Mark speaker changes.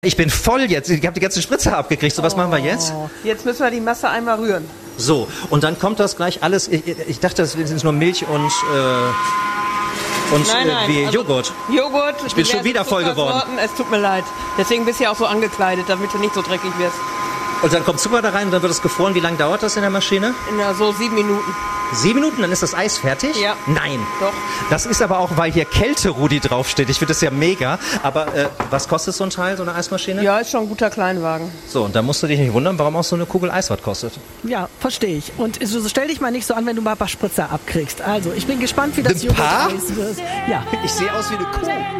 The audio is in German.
Speaker 1: Ich bin voll jetzt. Ich habe die ganze Spritze abgekriegt. So, was machen wir jetzt?
Speaker 2: Jetzt müssen wir die Masse einmal rühren.
Speaker 1: So, und dann kommt das gleich alles. Ich dachte, das sind nur Milch und
Speaker 2: nein,
Speaker 1: wie
Speaker 2: also
Speaker 1: Joghurt.
Speaker 2: Joghurt.
Speaker 1: Ich bin schon wieder voll geworden.
Speaker 2: Es tut mir leid. Deswegen bist du ja auch so angekleidet, damit du nicht so dreckig wirst.
Speaker 1: Und dann kommt Zucker da rein und dann wird es gefroren. Wie lange dauert das in der Maschine?
Speaker 2: So 7 Minuten.
Speaker 1: 7 Minuten, dann ist das Eis fertig?
Speaker 2: Ja.
Speaker 1: Nein.
Speaker 2: Doch.
Speaker 1: Das ist aber auch, weil hier Kälte-Rudi draufsteht. Ich finde das ja mega. Aber was kostet so ein Teil, so eine Eismaschine?
Speaker 2: Ja, ist schon ein guter Kleinwagen.
Speaker 1: So, und da musst du dich nicht wundern, warum auch so eine Kugel Eis was kostet.
Speaker 3: Ja, verstehe ich. Und so stell dich mal nicht so an, wenn du mal ein paar Spritzer abkriegst. Also, ich bin gespannt, wie das Joghurt-Eis wird. Ja.
Speaker 1: Ich sehe aus wie eine Kuh.